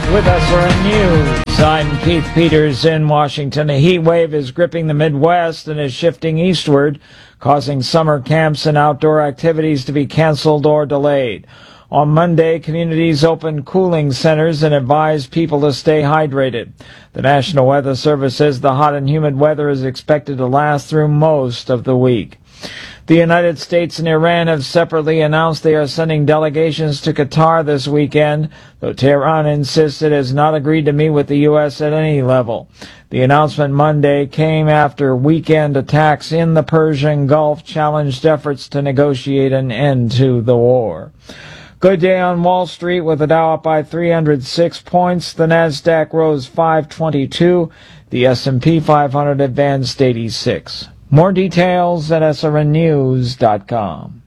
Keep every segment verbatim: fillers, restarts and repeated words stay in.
with S R N News. I'm Keith Peters in Washington. A heat wave is gripping the Midwest and is shifting eastward, causing summer camps and outdoor activities to be canceled or delayed. On Monday, communities opened cooling centers and advised people to stay hydrated. The National Weather Service says the hot and humid weather is expected to last through most of the week. The United States and Iran have separately announced they are sending delegations to Qatar this weekend, though Tehran insists it has not agreed to meet with the U S at any level. The announcement Monday came after weekend attacks in the Persian Gulf challenged efforts to negotiate an end to the war. Good day on Wall Street with the Dow up by three hundred six points. The Nasdaq rose five twenty-two. The S and P five hundred advanced eighty-six. More details at S R N news dot com.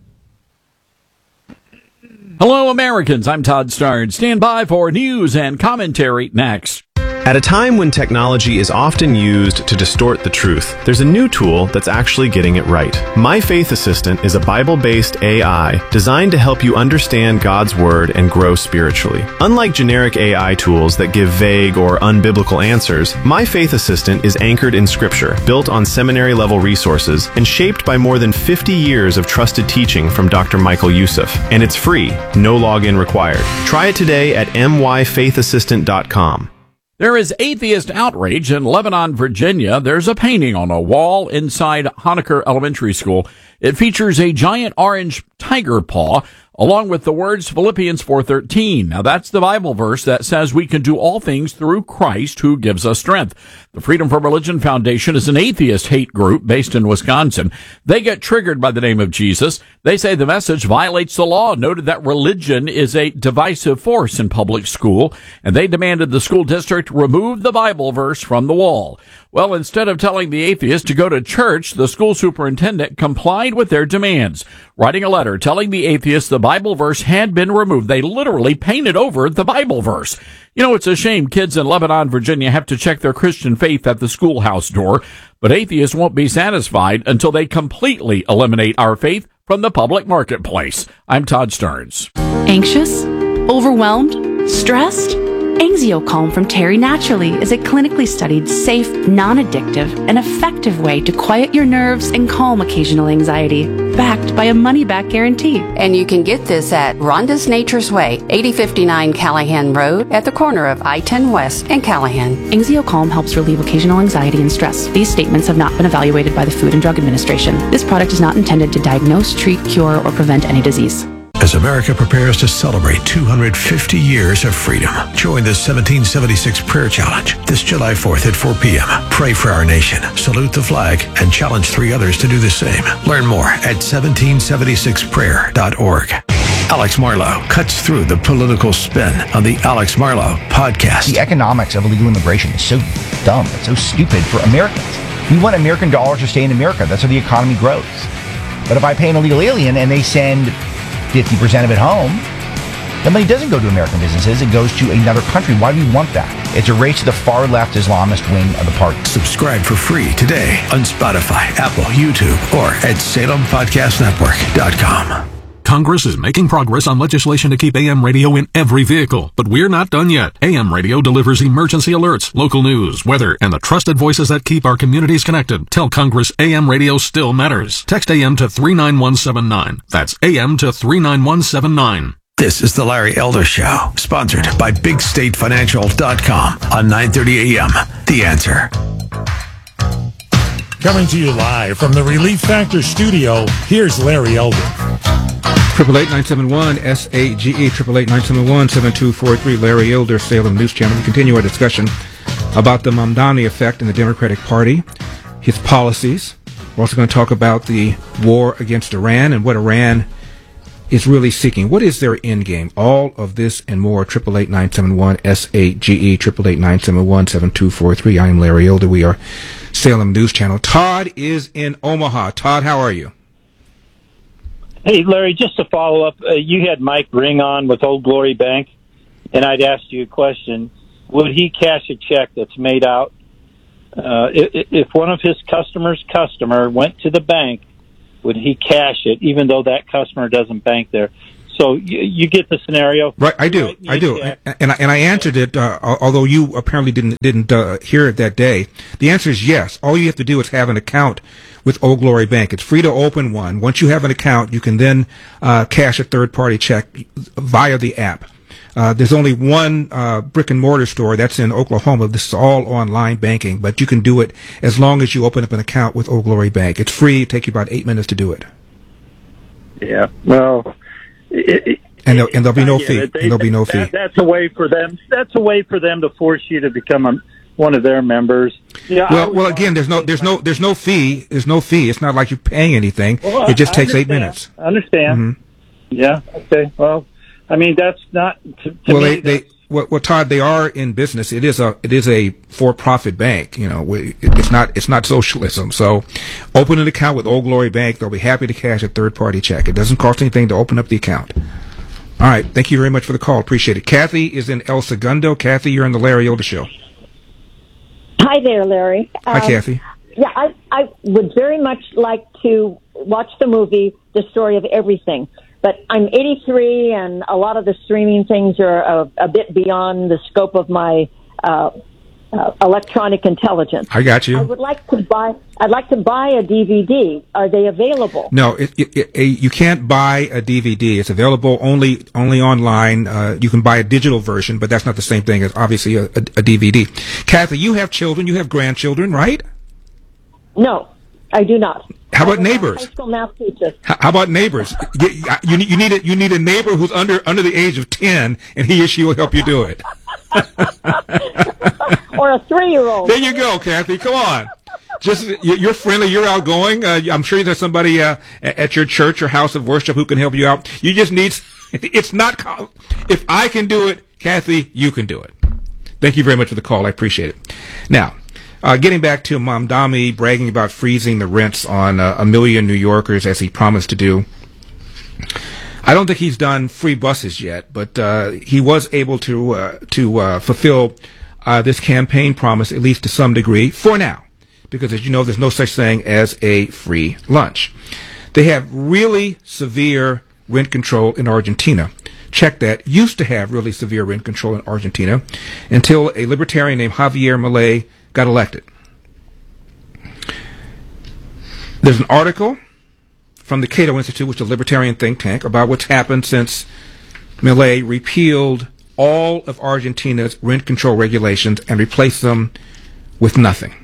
Hello, Americans. I'm Todd Starnes. Stand by for news and commentary next. At a time when technology is often used to distort the truth, there's a new tool that's actually getting it right. My Faith Assistant is a Bible-based A I designed to help you understand God's Word and grow spiritually. Unlike generic A I tools that give vague or unbiblical answers, My Faith Assistant is anchored in Scripture, built on seminary-level resources, and shaped by more than fifty years of trusted teaching from Doctor Michael Youssef. And it's free, no login required. Try it today at m y faith assistant dot com. There is atheist outrage in Lebanon, Virginia. There's a painting on a wall inside Honaker Elementary School. It features a giant orange tiger paw, along with the words Philippians four thirteen. Now, that's the Bible verse that says we can do all things through Christ who gives us strength. The Freedom from Religion Foundation is an atheist hate group based in Wisconsin. They get triggered by the name of Jesus. They say the message violates the law, noted that religion is a divisive force in public school, and they demanded the school district remove the Bible verse from the wall. Well, instead of telling the atheist to go to church, the school superintendent complied with their demands, writing a letter telling the atheist the Bible verse had been removed. They literally painted over the Bible verse. You know, it's a shame kids in Lebanon, Virginia have to check their Christian faith at the schoolhouse door, but atheists won't be satisfied until they completely eliminate our faith from the public marketplace. I'm Todd Starnes. Anxious? Overwhelmed? Stressed? Anxiocalm from Terry Naturally is a clinically studied, safe, non-addictive, and effective way to quiet your nerves and calm occasional anxiety, backed by a money-back guarantee. And you can get this at Rhonda's Nature's Way, eighty fifty-nine Callahan Road, at the corner of I ten West and Callahan. Anxiocalm helps relieve occasional anxiety and stress. These statements have not been evaluated by the Food and Drug Administration. This product is not intended to diagnose, treat, cure, or prevent any disease. As America prepares to celebrate two hundred fifty years of freedom, join the seventeen seventy-six Prayer Challenge this July fourth at four p.m. Pray for our nation, salute the flag, and challenge three others to do the same. Learn more at seventeen seventy-six prayer dot org. Alex Marlow cuts through the political spin on the Alex Marlow podcast. The economics of illegal immigration is so dumb. It's so stupid for Americans. We want American dollars to stay in America. That's how the economy grows. But if I pay an illegal alien and they send fifty percent of it home, the money doesn't go to American businesses. It goes to another country. Why do we want that? It's a race to the far left Islamist wing of the party. Subscribe for free today on Spotify, Apple, YouTube, or at salem podcast network dot com. Congress is making progress on legislation to keep A M radio in every vehicle, but we're not done yet. A M radio delivers emergency alerts, local news, weather, and the trusted voices that keep our communities connected. Tell Congress A M radio still matters. Text A M to three nine one seven nine. That's A M to three nine one seven nine. This is the Larry Elder Show, sponsored by big state financial dot com on nine thirty a.m. The Answer. Coming to you live from the Relief Factor studio, here's Larry Elder. Triple eight nine seven one S A G E triple eight nine seven one seven two four three. Larry Elder, Salem News Channel. We continue our discussion about the Mamdani effect in the Democratic Party, his policies. We're also going to talk about the war against Iran and what Iran is really seeking. What is their end game? All of this and more. Triple eight nine seven one S A G E triple eight nine seven one seven two four three. I am Larry Elder. We are Salem News Channel. Todd is in Omaha. Todd, how are you? Hey, Larry, just to follow up, uh, you had Mike Ring on with Old Glory Bank, and I'd asked you a question. Would he cash a check that's made out? Uh, if, if one of his customers' customer went to the bank, would he cash it, even though that customer doesn't bank there? So you, you get the scenario, right? I do, right, I do, yeah. and, and I, and I answered it. Uh, although you apparently didn't didn't uh, hear it that day. The answer is yes. All you have to do is have an account with Old Glory Bank. It's free to open one. Once you have an account, you can then uh, cash a third party check via the app. Uh, there's only one uh, brick and mortar store that's in Oklahoma. This is all online banking, but you can do it as long as you open up an account with Old Glory Bank. It's free. It takes you about eight minutes to do it. Yeah. Well. It, it, and, there, and there'll be no yeah, fee. they, and there'll be no that, fee. That's a way for them. That's a way for them to force you to become a, one of their members. Yeah. Well, well, again, there's no, there's no, there's no fee. There's no fee. It's not like you're paying anything. Well, it just I takes understand. eight minutes. I understand. Mm-hmm. Yeah. Okay. Well, I mean, that's not. To, to well, me, they, they, well, well, Todd, they are in business. It is a, it is a for-profit bank. You know, it's not, it's not socialism. So, open an account with Old Glory Bank. They'll be happy to cash a third-party check. It doesn't cost anything to open up the account. All right. Thank you very much for the call. Appreciate it. Kathy is in El Segundo. Kathy, you're on the Larry Elder Show. Hi there, Larry. Hi, um, Kathy. Yeah, I, I would very much like to watch the movie The Story of Everything. But I'm eighty-three, and a lot of the streaming things are a, a bit beyond the scope of my uh, uh, electronic intelligence. I got you. I would like to buy. I'd like to buy a D V D. Are they available? No, it, it, it, it, you can't buy a D V D. It's available only only online. Uh, you can buy a digital version, but that's not the same thing as obviously a, a, a D V D. Kathy, you have children. You have grandchildren, right? No, I do not. How about I'm a neighbors? High school math teacher. How, how about neighbors? You, you, need- you need a, you need a neighbor who's under under the age of ten, and he or she will help you do it. Or a three-year-old. There you go, Kathy. Come on. Just you- you're friendly, you're outgoing. Uh, I'm sure there's somebody uh, at your church or house of worship who can help you out. You just need. It's not. co- If I can do it, Kathy, you can do it. Thank you very much for the call. I appreciate it. Now, uh, getting back to Mamdani bragging about freezing the rents on uh, a million New Yorkers as he promised to do. I don't think he's done free buses yet, but uh, he was able to uh, to uh, fulfill uh, this campaign promise, at least to some degree, for now. Because, as you know, there's no such thing as a free lunch. They have really severe rent control in Argentina. Check that. Used to have really severe rent control in Argentina until a libertarian named Javier Milei got elected. There's an article from the Cato Institute, which is a libertarian think tank, about what's happened since Milei repealed all of Argentina's rent control regulations and replaced them with nothing.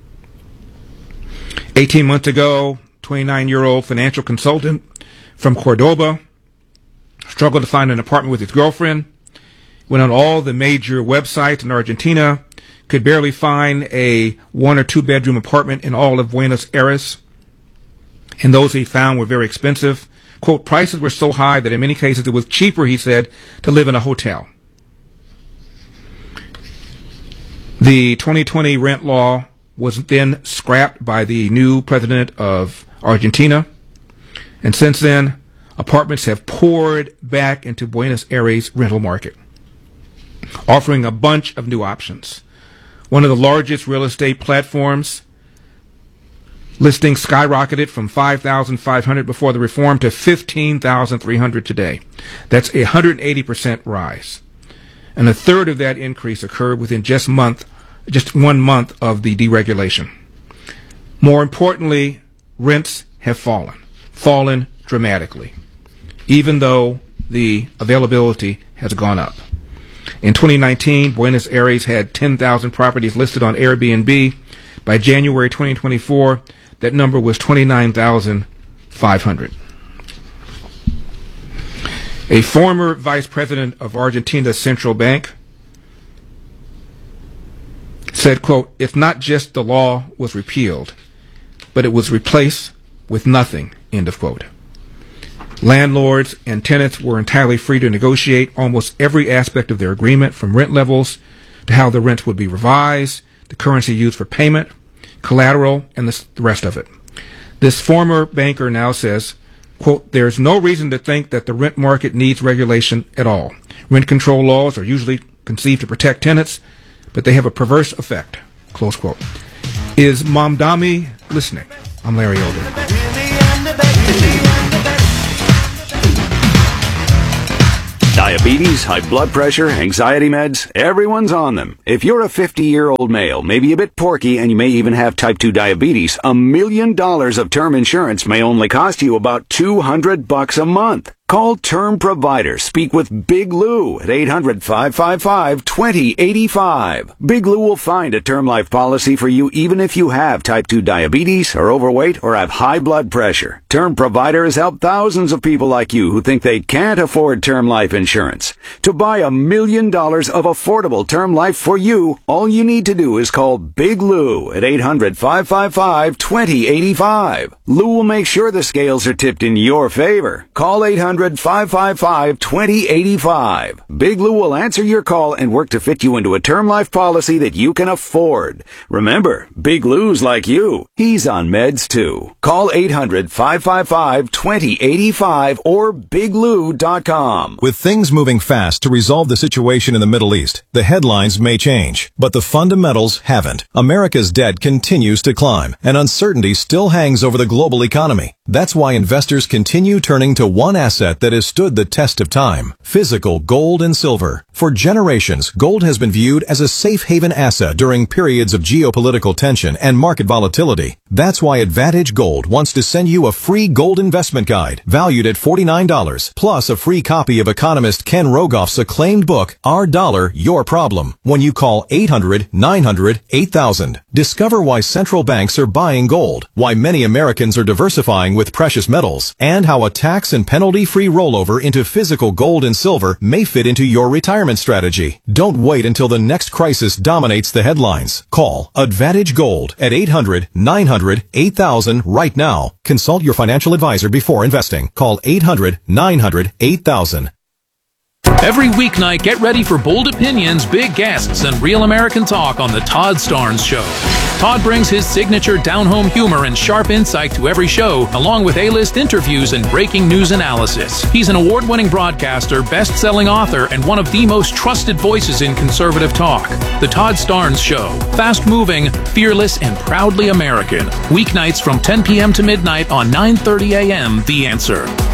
eighteen months ago, twenty-nine-year-old financial consultant from Cordoba struggled to find an apartment with his girlfriend, went on all the major websites in Argentina, could barely find a one or two bedroom apartment in all of Buenos Aires, and those he found were very expensive. Quote, prices were so high that in many cases it was cheaper, he said, to live in a hotel. The twenty twenty rent law was then scrapped by the new president of Argentina, and since then, apartments have poured back into Buenos Aires' rental market, offering a bunch of new options. One of the largest real estate platforms, listings skyrocketed from five thousand five hundred before the reform to fifteen thousand three hundred today. That's a one hundred eighty percent rise. And a third of that increase occurred within just month, just one month of the deregulation. More importantly, rents have fallen, fallen dramatically, even though the availability has gone up. In twenty nineteen, Buenos Aires had ten thousand properties listed on Airbnb. By January twenty twenty-four, that number was twenty-nine thousand five hundred. A former vice president of Argentina's central bank said, quote, it's not just the law was repealed, but it was replaced with nothing, end of quote. Landlords and tenants were entirely free to negotiate almost every aspect of their agreement, from rent levels to how the rents would be revised, the currency used for payment, collateral, and the rest of it. This former banker now says, quote, there's no reason to think that the rent market needs regulation at all. Rent control laws are usually conceived to protect tenants, but they have a perverse effect, close quote. Is Mamdani listening? I'm Larry Elder. Diabetes, high blood pressure, anxiety meds, everyone's on them. If you're a fifty-year-old male, maybe a bit porky, and you may even have type two diabetes, a million dollars of term insurance may only cost you about two hundred bucks a month. Call Term Provider. Speak with Big Lou at eight hundred, five five five, two zero eight five. Big Lou will find a term life policy for you even if you have type two diabetes, are overweight, or have high blood pressure. Term Provider has helped thousands of people like you who think they can't afford term life insurance. To buy a million dollars of affordable term life for you, all you need to do is call Big Lou at eight hundred, five five five, two zero eight five. Lou will make sure the scales are tipped in your favor. Call eight hundred, five five five, two zero eight five. Big Lou will answer your call and work to fit you into a term life policy that you can afford. Remember, Big Lou's like you. He's on meds too. Call eight hundred, five five five, two zero eight five or big lou dot com. With things moving fast to resolve the situation in the Middle East, the headlines may change, but the fundamentals haven't. America's debt continues to climb, and uncertainty still hangs over the global economy. That's why investors continue turning to one asset that has stood the test of time: physical gold and silver. For generations, gold has been viewed as a safe haven asset during periods of geopolitical tension and market volatility. That's why Advantage Gold wants to send you a free gold investment guide valued at forty-nine dollars, plus a free copy of economist Ken Rogoff's acclaimed book, Our Dollar, Your Problem, when you call eight hundred, nine hundred, eight thousand. Discover why central banks are buying gold, why many Americans are diversifying with precious metals, and how a tax and penalty-free rollover into physical gold and silver may fit into your retirement strategy. Don't wait until the next crisis dominates the headlines. Call Advantage Gold at eight hundred, nine hundred, eight thousand right now. Consult your financial advisor before investing. Call eight hundred, nine hundred, eight thousand. Every weeknight, get ready for bold opinions, big guests, and real American talk on The Todd Starnes Show. Todd brings his signature down-home humor and sharp insight to every show, along with A-list interviews and breaking news analysis. He's an award-winning broadcaster, best-selling author, and one of the most trusted voices in conservative talk. The Todd Starnes Show. Fast-moving, fearless, and proudly American. Weeknights from ten p.m. to midnight on nine thirty a.m. The Answer.